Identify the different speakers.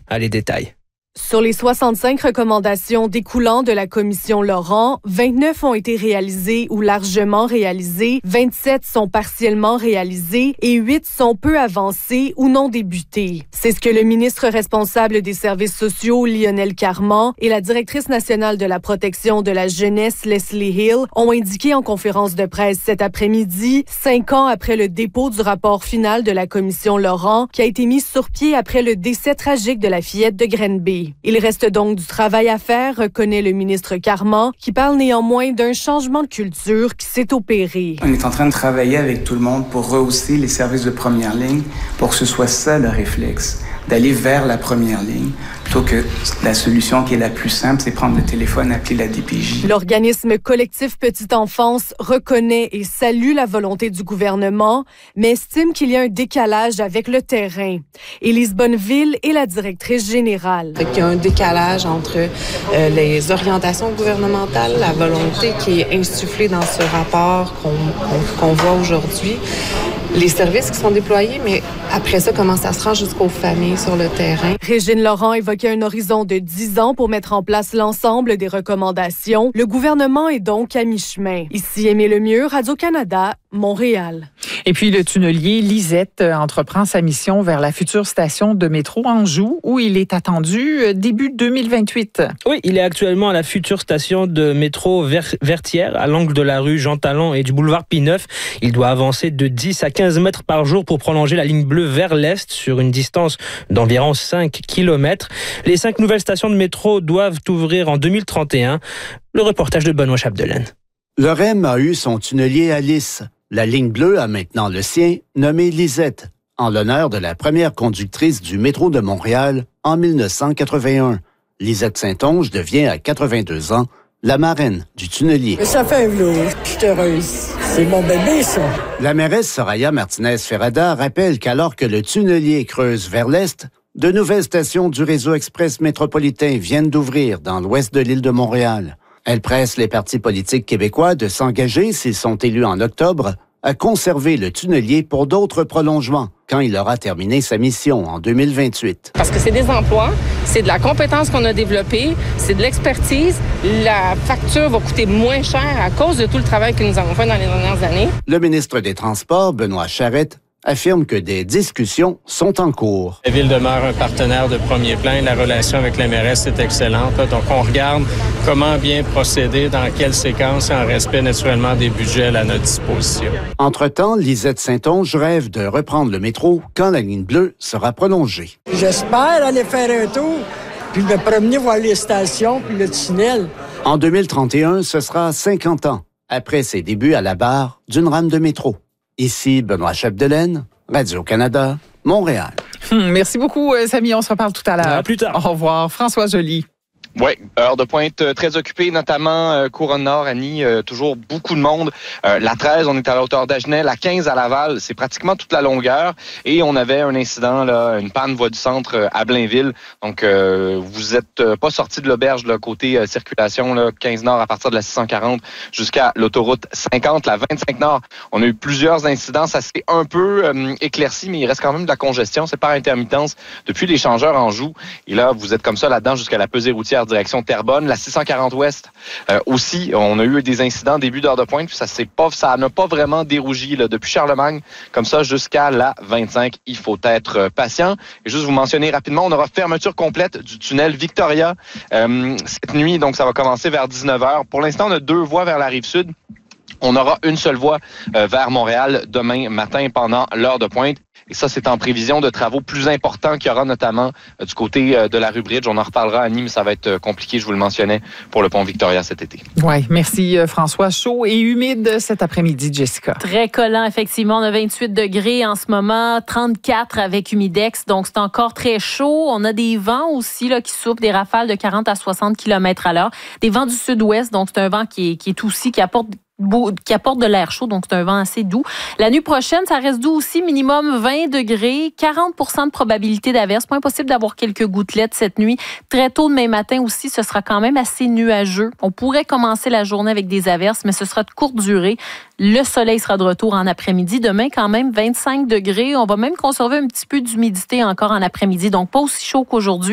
Speaker 1: Les détails.
Speaker 2: Sur les 65 recommandations découlant de la commission Laurent, 29 ont été réalisées ou largement réalisées, 27 sont partiellement réalisées et 8 sont peu avancées ou non débutées. C'est ce que le ministre responsable des services sociaux, Lionel Carman, et la directrice nationale de la protection de la jeunesse, Leslie Hill, ont indiqué en conférence de presse cet après-midi, 5 ans après le dépôt du rapport final de la commission Laurent, qui a été mis sur pied après le décès tragique de la fillette de Grenby. Il reste donc du travail à faire, reconnaît le ministre Carman, qui parle néanmoins d'un changement de culture qui s'est opéré.
Speaker 3: On est en train de travailler avec tout le monde pour rehausser les services de première ligne, pour que ce soit ça le réflexe, d'aller vers la première ligne, plutôt que la solution qui est la plus simple, c'est prendre le téléphone, appeler la DPJ.
Speaker 2: L'organisme collectif Petite Enfance reconnaît et salue la volonté du gouvernement, mais estime qu'il y a un décalage avec le terrain. Élise Bonneville est la directrice générale.
Speaker 4: Il y a un décalage entre les orientations gouvernementales, la volonté qui est insufflée dans ce rapport qu'on voit aujourd'hui, les services qui sont déployés, mais après ça, comment ça se rend jusqu'aux familles sur le terrain.
Speaker 2: Régine Laurent évoquait un horizon de 10 ans pour mettre en place l'ensemble des recommandations. Le gouvernement est donc à mi-chemin. Ici Aimée Lemieux, Radio-Canada, Montréal.
Speaker 5: Et puis le tunnelier Lisette entreprend sa mission vers la future station de métro Anjou, où il est attendu début 2028.
Speaker 1: Oui, il est actuellement à la future station de métro Vertière, à l'angle de la rue Jean Talon et du boulevard Pie-IX. Il doit avancer de 10 à 15 mètres par jour pour prolonger la ligne bleue vers l'est sur une distance d'environ 5 km. Les 5 nouvelles stations de métro doivent ouvrir en 2031. Le reportage de Benoît Chapdelaine.
Speaker 6: Le REM a eu son tunnelier à Lys. La ligne bleue a maintenant le sien, nommé Lisette, en l'honneur de la première conductrice du métro de Montréal en 1981. Lisette Saint-Onge devient à 82 ans la marraine du tunnelier.
Speaker 7: Ça fait un velours, je suis heureuse. C'est mon bébé, ça.
Speaker 6: La mairesse Soraya Martinez-Ferrada rappelle qu'alors que le tunnelier creuse vers l'est, de nouvelles stations du réseau express métropolitain viennent d'ouvrir dans l'ouest de l'île de Montréal. Elle presse les partis politiques québécois de s'engager, s'ils sont élus en octobre, à conserver le tunnelier pour d'autres prolongements quand il aura terminé sa mission en 2028.
Speaker 8: Parce que c'est des emplois, c'est de la compétence qu'on a développée, c'est de l'expertise. La facture va coûter moins cher à cause de tout le travail que nous avons fait dans les dernières années.
Speaker 6: Le ministre des Transports, Benoît Charette, affirme que des discussions sont en cours.
Speaker 9: La Ville demeure un partenaire de premier plan. La relation avec la mairesse est excellente. Donc, on regarde comment bien procéder, dans quelle séquence, en respect naturellement des budgets à notre disposition.
Speaker 6: Entre-temps, Lisette Saint-Onge rêve de reprendre le métro quand la ligne bleue sera prolongée.
Speaker 7: J'espère aller faire un tour, puis me promener voir les stations, puis le tunnel.
Speaker 6: En 2031, ce sera 50 ans après ses débuts à la barre d'une rame de métro. Ici Benoît Chapdelaine, Radio-Canada, Montréal.
Speaker 5: Merci beaucoup, Samy. On se reparle tout à l'heure.
Speaker 1: À plus tard.
Speaker 5: Au revoir. François Joly.
Speaker 10: Oui, heure de pointe très occupée, notamment Couronne Nord, Annie, toujours beaucoup de monde. La 13, on est à la hauteur d'Agenais, la 15 à Laval, c'est pratiquement toute la longueur. Et on avait un incident, là, une panne voie du centre à Blainville. Donc, vous êtes pas sorti de l'auberge, là, côté circulation, là, 15 Nord à partir de la 640 jusqu'à l'autoroute 50, la 25 Nord. On a eu plusieurs incidents, ça s'est un peu éclairci, mais il reste quand même de la congestion. C'est par intermittence depuis l'échangeur Anjou. Et là, vous êtes comme ça là-dedans jusqu'à la pesée routière direction Terrebonne. La 640 Ouest aussi, on a eu des incidents début d'heure de pointe, puis ça n'a pas vraiment dérougi là, depuis Charlemagne, comme ça jusqu'à la 25. Il faut être patient. Et juste vous mentionner rapidement, on aura fermeture complète du tunnel Victoria cette nuit, donc ça va commencer vers 19h. Pour l'instant, on a 2 voies vers la Rive-Sud. On aura une seule voie vers Montréal demain matin pendant l'heure de pointe. Et ça, c'est en prévision de travaux plus importants qu'il y aura notamment du côté de la rue Bridge. On en reparlera, Annie, mais ça va être compliqué, je vous le mentionnais, pour le pont Victoria cet été.
Speaker 5: Oui, merci François. Chaud et humide cet après-midi, Jessica.
Speaker 11: Très collant, effectivement. On a 28 degrés en ce moment, 34 avec humidex, donc c'est encore très chaud. On a des vents aussi là, qui soufflent, des rafales de 40 à 60 km à l'heure. Des vents du sud-ouest, donc c'est un vent qui est aussi, qui apporte de l'air chaud, donc c'est un vent assez doux. La nuit prochaine, ça reste doux aussi, minimum 20 degrés, 40% de probabilité d'averse. Pas impossible d'avoir quelques gouttelettes cette nuit. Très tôt demain matin aussi, ce sera quand même assez nuageux. On pourrait commencer la journée avec des averses, mais ce sera de courte durée. Le soleil sera de retour en après-midi. Demain, quand même, 25 degrés. On va même conserver un petit peu d'humidité encore en après-midi, donc pas aussi chaud qu'aujourd'hui.